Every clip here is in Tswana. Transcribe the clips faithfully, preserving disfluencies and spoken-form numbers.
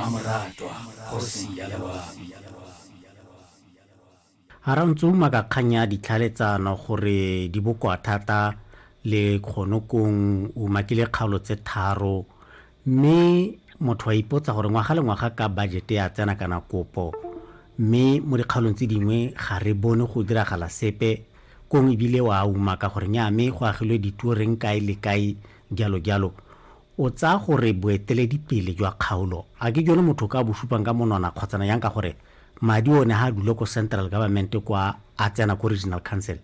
mamoratwa go seng ya loabi. Harantsuma ka kganya ditlhaletsano gore di bokwa thata le kgonokong o makile kgaolo tse tharo mme motho wa ipotsa gore ngwaga le ngwaga ka budget ya tsena kana kopo mme mo dikgaolong tse dingwe ga re bone go diragala sepe kong ebile wa uma ka gore nyame go agilwe dituo reng kae le kae jalo jalo o tsa gore boeteledipele jwa kgaolo a ke jone motho ka bosupang ka monwana kgotsana yang ka gore madi one ha dule ko central government kwa a tsena ko regional council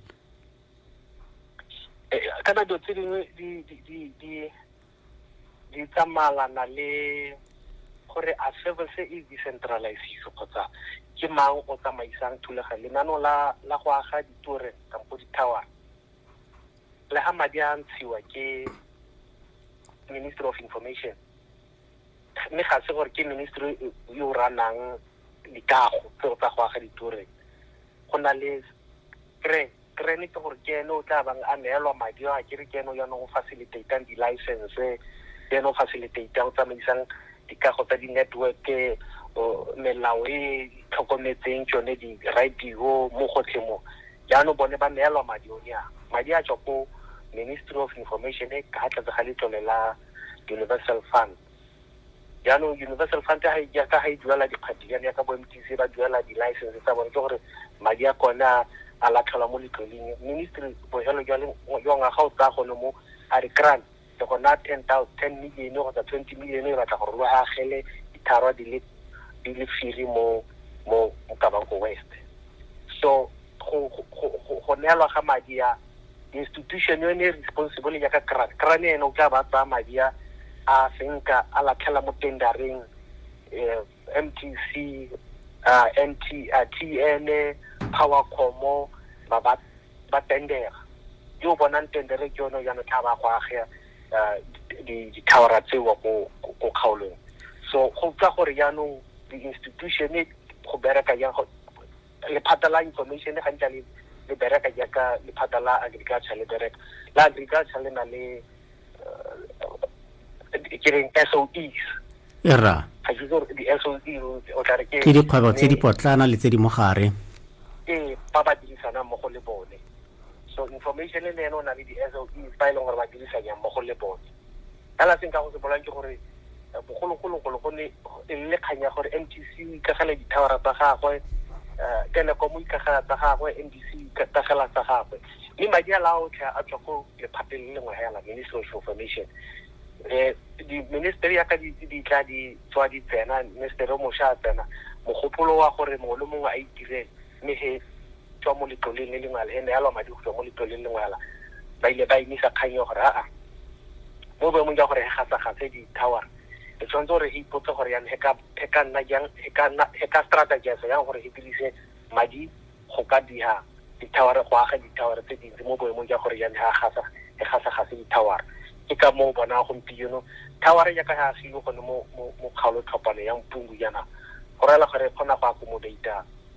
kana do tse dingwe di di di di di tsamalana le gore a service e decentralized kgotsa ke mang o tsamaisang thulaga lenano la la go aga ditore kampo dithawa le ha madi a ntshiwa ke Ministry of Information mme ga se gore ke ministry yo ranang dikago tse tsa go aga ditore go na le kre kre ne ke gore ke eno tla bang a neelwa madi a ke re ke eno ya no facilitate di license ya no facilitate go tsamaisang dikago tsa di network o melao e tlhokometseng tsone di radio mo gotlhe mo ya no bone ba neelwa madi o nya madi a tswa ko Ministry of Information e ka tla ga le tlolela Universal Fund ya no Universal Fund ha ya ka ha e duela dikgati ya ka bo M T C ba duela di license tsa bone ke gore madi a kona a la tlhola mo letloleng ministry bo helo jwa le yo nga ga o tsa gone mo a re grant ke gona ten million go tsa twenty million e batla gore lo agele ditharwa di le di le firi mo mo Kabango West so go go go neelwa ga madi a institution yo ne responsible ya ka grant grant eno ka ba tsa madi a a senka a la tlhela mo tendering M T C uh N T T N Powercom ba ba ba tendera yo bona tendere ke yone ya no tla ba go aga di di tower tsewa go go kgaolong so go tla gore ya no the institution e go bereka ya go le phatala information ga ntse le le bereka ya ka le phatala agriculture le bereka la agriculture le na le ke S O Es era ha ke gore di S O E o tla re ke ke dikgwebo tse di potlana le tse di mogare e ba ba dirisana mo go le bone so information le eno na le di S O E ba ile gore ba dirisanya mo go le bone ala seng ka go se bolang ke gore bogolo golo golo go ne le khanya gore M T C ka gala di tower tsa gagwe ke le komo ka gala tsa gagwe M T C ka gala tsa gagwe mme madi a lao tla a tswa go le phapele le ngwe ya la Ministry of Information eh di ministry ya ka di di tla di tswa di tsena ministry mo sha tsena mogopolo wa gore mo le mongwe a itirele mme he tswa mo letloleng le lengwe le ene ya lwa madi go tswa mo letloleng le lengwe la ba ile ba imisa kganyo gore a a mo be mo ja gore ga sa ga tse di tower e tshwanetse gore e ipotse gore ya ne ka ka nna jang e ka nna e ka strategy ya gore e dirise madi go ka diha di tower go aga di tower tse dintsi mo boemong ja gore ya ne ga sa e ga sa ga se di tower ke ka mo bona go mpiono tower ya ka ha se go no mo mo kgaolo tlhopane ya mpungu yana go rela gore khona go accommodate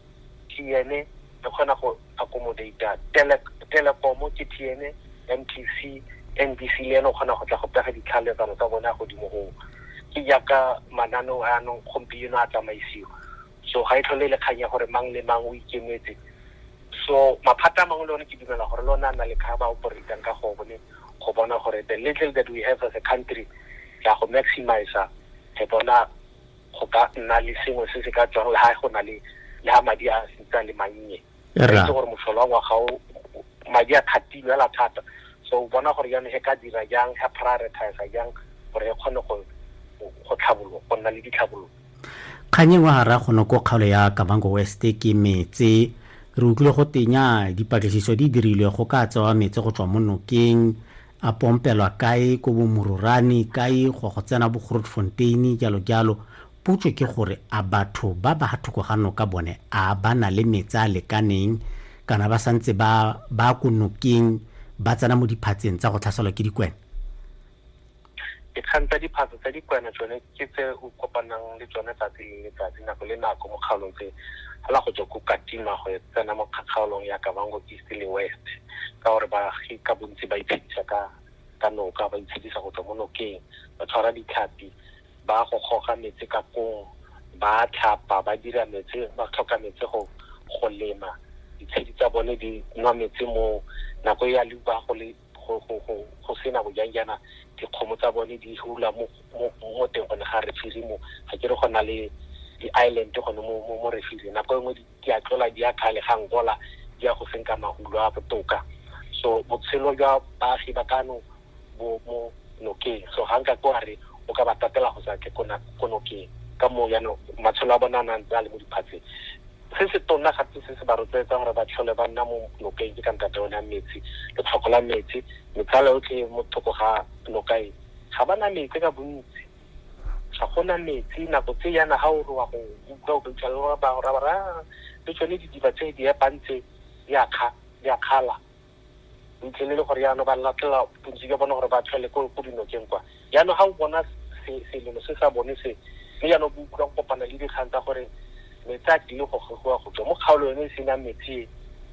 T N e khona go accommodate tele telecom ke T N M T C N B C le no khona go tla go pega ditlhale tsa tsa bona go dimo go ke ya ka manano a no gompieno a tsamaisiwa so ga e tlhole le khanya gore mang le mang o ikemetse so maphata mang le one ke dumela gore lona na le ka ba operate ka go bone go bona gore the little that we have as a country ya go maximize e bona go ka nna le sengwe se se ka tswang le ha go na le le ha madi a sitsa le mannye era ke gore motlolo wa ga o madi a thatilwe la thata so bona gore ya ne ka dira jang ha prioritize jang gore e kgone go go tlhabolo go nna le ditlhabolo kganye wa ra go no go kgaolo ya Kabango West ke metse re utlwe go tenya dipatlisiso di dirilwe go ka tsewa metse go tswa mo nokeng a pompelwa kae go bo Mororane kae go go tsena bo Grootfontein jalo jalo putso ke gore a batho ba ba thoko ga no ka bone a bana le metsa le kaneng kana ba santse ba ba go nokeng ba tsena mo diphatseng tsa go tlhaselwa ke dikwena e khanta diphatso tsa dikwena tsone ke tse o kopanang le tsone tsa le tsa dinako le nako mo kgaolong tse hala go tswa go katima go tsena mo kgaolong ya Kabango East le West ka gore ba ka bontsi ba itshedisa ka ka noka ba itshedisa go tswa mo nokeng ba tshwara ditlhapi ba go goga metsi ka go ba tlhapa ba dira metsi ba tlhoka metsi go go lema ditshedi tsa bone di nwa metsi mo nako ya luba go le go go go sena bojanjana dikgomo tsa bone di hula mo mo teng gone ga re firi mo ga ke re gona le di island gone mo mo re firi nako engwe di a tlola di a khale ga ngola di a go senka mahulo a botoka so botshelo jwa baagi ba kano bo mo nokeng so hanga go re o ka batatela go sa ke kona konokeng ka mo ya no matshelo a bona nang tsa le mo diphatse se se tona ga se se ba rotsetsa gore ba tlhole ba nna mo nokeng ke ka ntate ona metsi le tlhokola metsi metsala o tle mo thoko ga nokai ga bana metsi ka bontsi ga gona metsi nako tse yana ha o re wa go utlwa go tlhaloga ba ra ba le tsone di diba tse di apantse ya kha ya khala ntse le gore yana ba latela puntsi ka bona gore ba tlhole ko go dinokeng kwa yana ha o bona se se le se sa bone se le yana bu utlwa go kopana le dikganta gore metsa di go go go go mo kgaolo ne sena metsi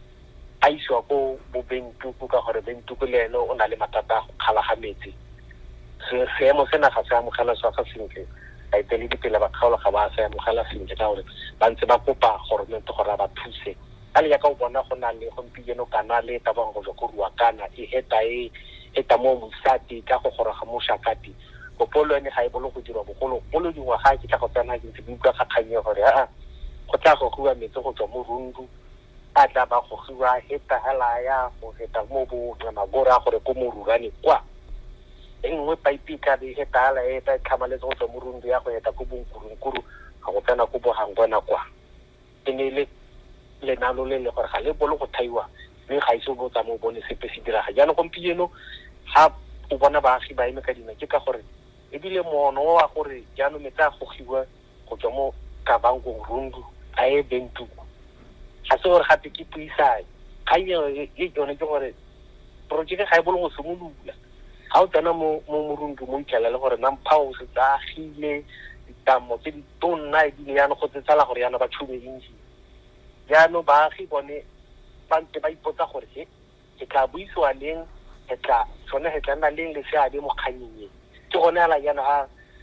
a iswa go bo bentuku ka gore bentuku le eno o na le matata go khala ga metsi se se mo sena ga sa mo khala sa ga sentle a itele di pele ba kgaolo ga ba sa mo khala sentle ka gore ba ntse ba kopa gore mente gore ba thuse ale ya ka o bona go na le go mpigeno kana le ta ba go go ruwa kana e heta e eta mo mosati ka go gore ga mo shakati go polo ne ga e bolo go dirwa bogolo bolo dingwa ga ke tla go tsena ke ntse buka ga khanye gore a go tla go gua metsi go tswa mo rundu a tla ba go gua heta hala ya go heta mo bo na gora gore ko mo rurane kwa engwe pipe ka di heta hala e ta tlhamaletse go tswa mo rundu ya go heta ko bonkurunkuru ga go tsena ko bo hangwana kwa ene le le nalo le le gore ga le bolo go thaiwa mme ga iso bo tsa mo bone sepe se dira ga jana gompieno ha o bona baagi ba ime ka dina ke ka gore e bile mono wa gore jano metsa go giwa go tswa mo ka bango rundu a e bentu ga se gore gape ke puisai ga ye e yone ke gore project ga e bolo go simolola ga o tsena mo mo rundu mo ikela le gore nampao se tsa gile ditamo tse di tonna di le yana go tsala gore yana ba tshube inji jano baagi bone ba ntse ba ipotsa gore he ke ka buiswa leng e tla sone he tla nna leng le seabe mo kganyeng ke gone ala yana ha